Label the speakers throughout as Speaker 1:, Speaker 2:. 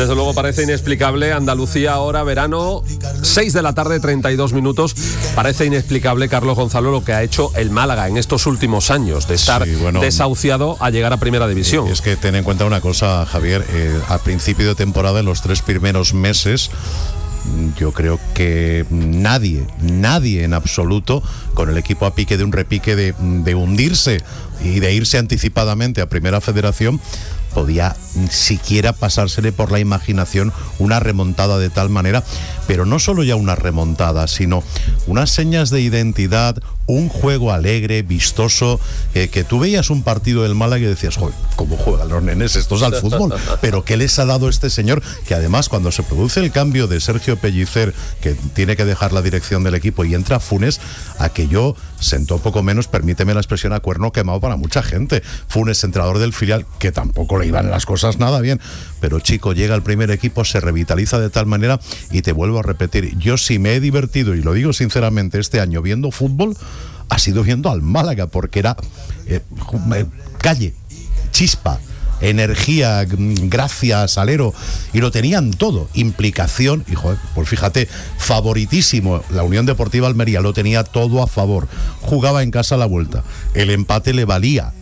Speaker 1: Desde luego parece inexplicable. Andalucía ahora, verano, 6 de la tarde, 32 minutos. Parece inexplicable, Carlos Gonzalo, lo que ha hecho el Málaga en estos últimos años, de estar desahuciado a llegar a Primera División.
Speaker 2: Es que ten en cuenta una cosa, Javier, al principio de temporada, en los 3 primeros meses, yo creo que nadie en absoluto, con el equipo a pique de un repique de hundirse y de irse anticipadamente a Primera Federación, podía siquiera pasársele por la imaginación una remontada de tal manera, pero no solo ya una remontada, sino unas señas de identidad, un juego alegre, vistoso, que tú veías un partido del Málaga y decías, joder, ¿cómo juegan los nenes estos al fútbol? Pero ¿qué les ha dado este señor? Que además, cuando se produce el cambio de Sergio Pellicer, que tiene que dejar la dirección del equipo, y entra Funes, aquello sentó poco menos, permíteme la expresión, a cuerno quemado para mucha gente. Funes, entrenador del filial, que tampoco le iban las cosas nada bien, pero chico, llega al primer equipo, se revitaliza de tal manera, y te vuelvo a repetir, yo sí me he divertido, y lo digo sinceramente, este año viendo fútbol, ha sido viendo al Málaga, porque era calle, chispa, energía, gracia, salero, y lo tenían todo, implicación, y joder, pues fíjate, favoritísimo, la Unión Deportiva Almería lo tenía todo a favor, jugaba en casa a la vuelta, el empate le valía,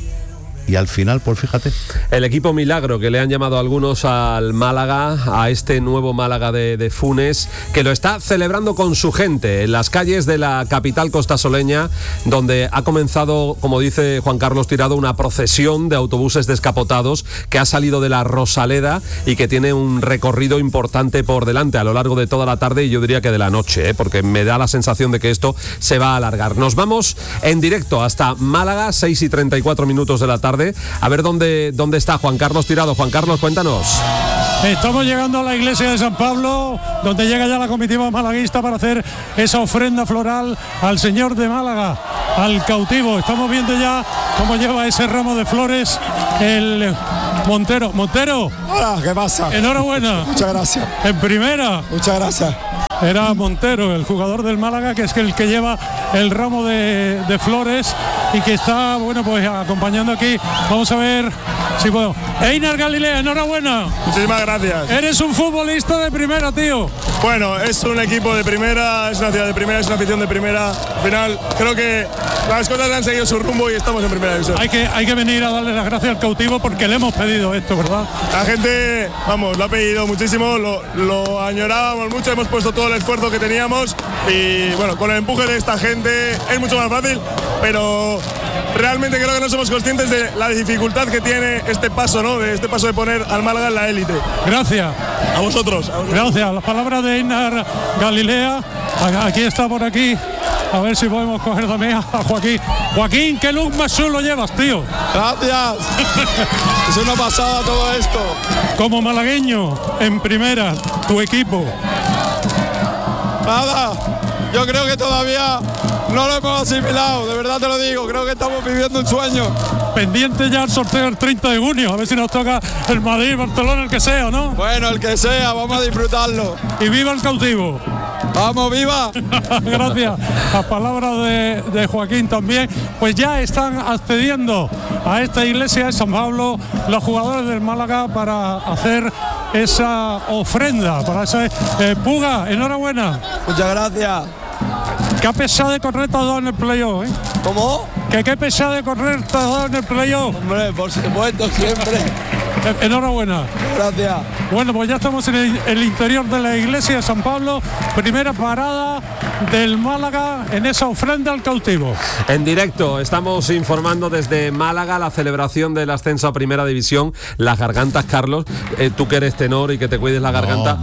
Speaker 2: y al final, pues fíjate.
Speaker 1: El equipo milagro, que le han llamado algunos al Málaga, a este nuevo Málaga de Funes, que lo está celebrando con su gente en las calles de la capital costasoleña, donde ha comenzado, como dice Juan Carlos Tirado, una procesión de autobuses descapotados que ha salido de la Rosaleda y que tiene un recorrido importante por delante a lo largo de toda la tarde, y yo diría que de la noche, porque me da la sensación de que esto se va a alargar. Nos vamos en directo hasta Málaga, 6:34 minutos de la tarde. A ver dónde está Juan Carlos Tirado. Juan Carlos, cuéntanos.
Speaker 3: Estamos llegando a la iglesia de San Pablo, donde llega ya la comitiva malaguista para hacer esa ofrenda floral al Señor de Málaga, al cautivo. Estamos viendo ya cómo lleva ese ramo de flores el Montero. Montero.
Speaker 4: Hola, ¿qué pasa?
Speaker 3: Enhorabuena.
Speaker 4: Muchas gracias.
Speaker 3: En primera.
Speaker 4: Muchas gracias.
Speaker 3: Era Montero, el jugador del Málaga, que es el que lleva el ramo de flores y que está, bueno, pues acompañando aquí. Vamos a ver si puedo. Einar Galilea, enhorabuena.
Speaker 5: Muchísimas gracias.
Speaker 3: Eres un futbolista de primera, tío.
Speaker 5: Bueno, es un equipo de primera, es una ciudad de primera, es una afición de primera. Al final, creo que las cosas han seguido su rumbo y estamos en primera división.
Speaker 3: Hay que venir a darle las gracias al cautivo, porque le hemos pedido esto, ¿verdad?
Speaker 5: La gente, vamos, lo ha pedido muchísimo, lo añorábamos mucho, hemos puesto todo el esfuerzo que teníamos, y bueno, con el empuje de esta gente es mucho más fácil, pero realmente creo que no somos conscientes de la dificultad que tiene este paso, ¿no? De este paso de poner al Málaga en la élite.
Speaker 3: Gracias.
Speaker 5: A vosotros.
Speaker 3: Gracias. Las palabras de Einar Galilea. Aquí está, por aquí. A ver si podemos coger también a Joaquín. Joaquín, qué look más chulo llevas, tío.
Speaker 4: Gracias. Es una pasada todo esto.
Speaker 3: Como malagueño, en primera, tu equipo.
Speaker 4: Nada, yo creo que todavía no lo hemos asimilado, de verdad te lo digo, creo que estamos viviendo un sueño.
Speaker 3: Pendiente ya el sorteo el 30 de junio, a ver si nos toca el Madrid, Barcelona, el que sea, ¿no?
Speaker 4: Bueno, el que sea, vamos a disfrutarlo.
Speaker 3: Y viva el cautivo.
Speaker 4: ¡Vamos, viva!
Speaker 3: Gracias. Las palabras de Joaquín también. Pues ya están accediendo a esta iglesia de San Pablo los jugadores del Málaga para hacer esa ofrenda, para esa Puga, enhorabuena.
Speaker 4: Muchas gracias.
Speaker 3: Qué pesado de correr todo en el playoff, ¿eh?
Speaker 4: ¿Cómo?
Speaker 3: Que qué pesado de correr todo en el playoff.
Speaker 4: Hombre, por supuesto, siempre.
Speaker 3: Enhorabuena.
Speaker 4: Gracias.
Speaker 3: Bueno, pues ya estamos en el interior de la iglesia de San Pablo. Primera parada del Málaga en esa ofrenda al cautivo.
Speaker 1: En directo estamos informando desde Málaga la celebración del ascenso a Primera División. Las gargantas, Carlos, tú que eres tenor y que te cuides la garganta,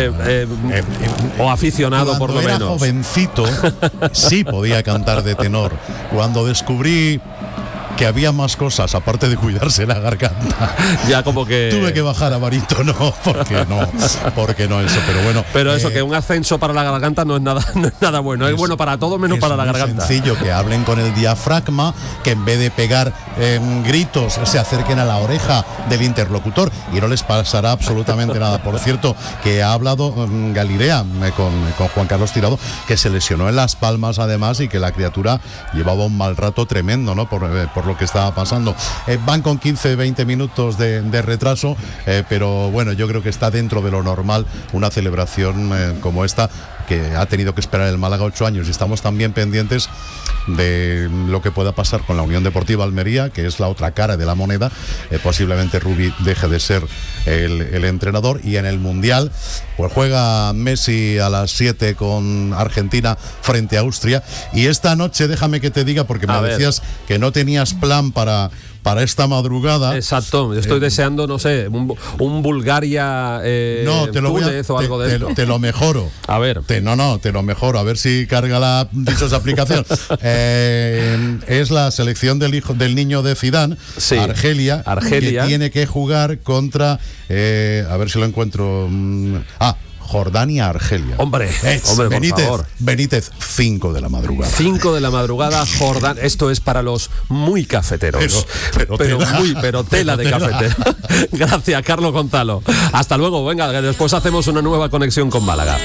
Speaker 1: o aficionado por lo menos.
Speaker 2: Cuando era jovencito sí podía cantar de tenor. Cuando descubrí que había más cosas aparte de cuidarse la garganta,
Speaker 1: ya como que
Speaker 2: tuve que bajar a barítono, porque no eso, pero bueno.
Speaker 1: Pero eso, que un ascenso para la garganta no es nada bueno, es bueno para todo menos para la garganta.
Speaker 2: Es sencillo, que hablen con el diafragma, que en vez de pegar gritos se acerquen a la oreja del interlocutor y no les pasará absolutamente nada. Por cierto, que ha hablado Galilea con Juan Carlos Tirado, que se lesionó en las palmas además y que la criatura llevaba un mal rato tremendo, ¿no? Por por lo que estaba pasando. Van con 15-20 minutos de retraso, pero bueno, yo creo que está dentro de lo normal una celebración como esta, que ha tenido que esperar el Málaga 8 años, y estamos también pendientes de lo que pueda pasar con la Unión Deportiva Almería, que es la otra cara de la moneda. Posiblemente Rubi deje de ser el entrenador, y en el Mundial pues juega Messi a las 7 con Argentina frente a Austria, y esta noche déjame que te diga, porque me decías que no tenías plan para esta madrugada.
Speaker 1: Exacto, estoy deseando, no sé, un Bulgaria
Speaker 2: no, te lo
Speaker 1: Túnez o algo de esto.
Speaker 2: Te lo mejoro.
Speaker 1: A ver.
Speaker 2: Te lo mejoro, a ver si carga la dichosa aplicación. Es la selección del niño de Zidane, sí, Argelia, que tiene que jugar contra, a ver si lo encuentro. Jordania-Argelia.
Speaker 1: Hombre,
Speaker 2: Benítez,
Speaker 1: por favor.
Speaker 2: Benítez, 5 de la madrugada.
Speaker 1: 5 de la madrugada, Jordania. Esto es para los muy cafeteros. Pero tela de cafetero. Gracias, Carlos Gonzalo. Hasta luego, venga, que después hacemos una nueva conexión con Málaga.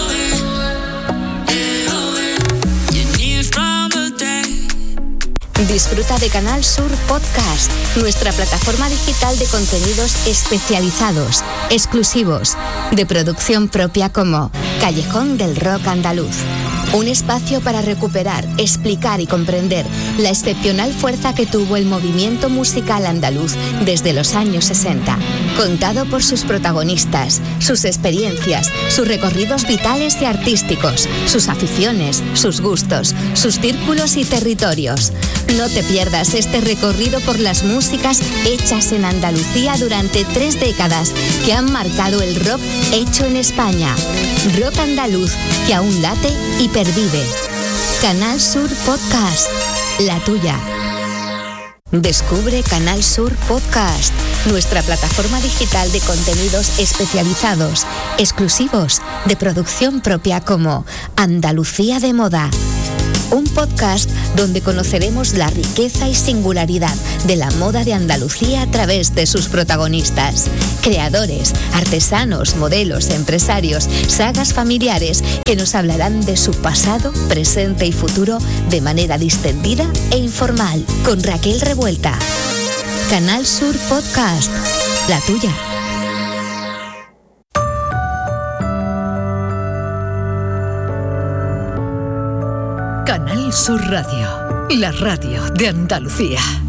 Speaker 6: Disfruta de Canal Sur Podcast, nuestra plataforma digital de contenidos especializados, exclusivos, de producción propia, como Callejón del Rock Andaluz. Un espacio para recuperar, explicar y comprender la excepcional fuerza que tuvo el movimiento musical andaluz desde los años 60, contado por sus protagonistas, sus experiencias, sus recorridos vitales y artísticos, sus aficiones, sus gustos, sus círculos y territorios. No te pierdas este recorrido por las músicas hechas en Andalucía durante 3 décadas que han marcado el rock hecho en España. Rock andaluz que aún late y pervive. Canal Sur Podcast, la tuya. Descubre Canal Sur Podcast, nuestra plataforma digital de contenidos especializados, exclusivos, de producción propia, como Andalucía de Moda. Un podcast donde conoceremos la riqueza y singularidad de la moda de Andalucía a través de sus protagonistas, creadores, artesanos, modelos, empresarios, sagas familiares que nos hablarán de su pasado, presente y futuro de manera distendida e informal, con Raquel Revuelta. Canal Sur Podcast, la tuya.
Speaker 7: Canal Sur Radio, la radio de Andalucía.